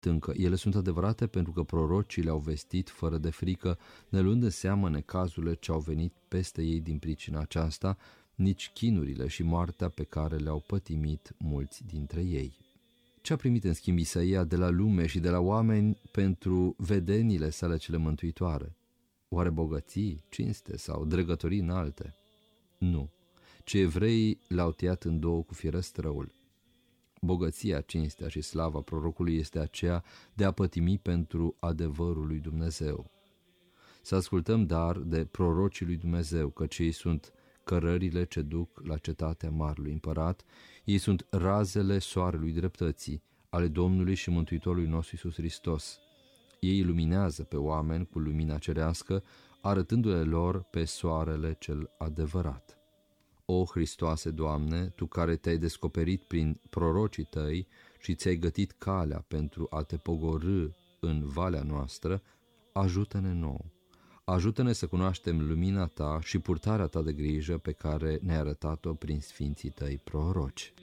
încă, ele sunt adevărate pentru că prorocii le-au vestit fără de frică, ne luând în seamă necazurile ce au venit peste ei din pricina aceasta, nici chinurile și moartea pe care le-au pătimit mulți dintre ei. Ce a primit în schimb Isaia de la lume și de la oameni pentru vedenile sale cele mântuitoare? Oare bogății, cinste sau dregătorii înalte? Nu, ci evreii l-au tăiat în două cu firesc răul. Bogăția, cinstea și slava prorocului este aceea de a pătimi pentru adevărul lui Dumnezeu. Să ascultăm dar de prorocii lui Dumnezeu, căci ei sunt cărările ce duc la cetatea marelui împărat, ei sunt razele soarelui dreptății, ale Domnului și Mântuitorului nostru Iisus Hristos. Ei iluminează pe oameni cu lumina cerească, arătându-le lor pe soarele cel adevărat. O, Hristoase, Doamne, Tu care Te-ai descoperit prin prorocii Tăi și Ți-ai gătit calea pentru a Te pogorî în valea noastră, ajută-ne nouă. Ajută-ne să cunoaștem lumina Ta și purtarea Ta de grijă pe care ne-ai arătat-o prin sfinții Tăi proroci.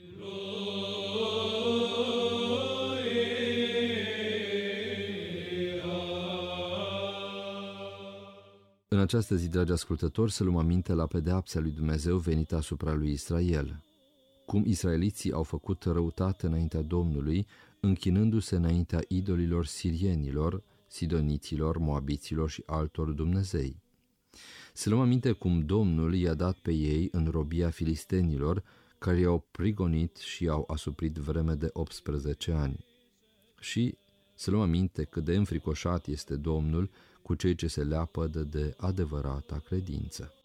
În această zi, dragi ascultători, să luăm aminte la pedeapsa lui Dumnezeu venită asupra lui Israel. Cum israeliții au făcut răutate înaintea Domnului, închinându-se înaintea idolilor sirienilor, sidoniților, moabiților și altor dumnezei. Să luăm aminte cum Domnul i-a dat pe ei în robia filistenilor, care i-au prigonit și i-au asuprit vreme de 18 ani. Și să luăm aminte cât de înfricoșat este Domnul cu cei ce se leapădă de adevărata credință.